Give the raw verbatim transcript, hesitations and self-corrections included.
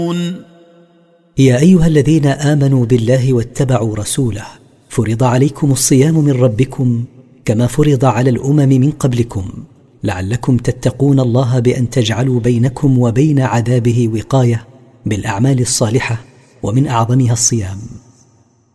يا أيها الذين آمنوا بالله واتبعوا رسوله فرض عليكم الصيام من ربكم كما فرض على الأمم من قبلكم لعلكم تتقون الله بأن تجعلوا بينكم وبين عذابه وقاية بالأعمال الصالحة، ومن أعظمها الصيام.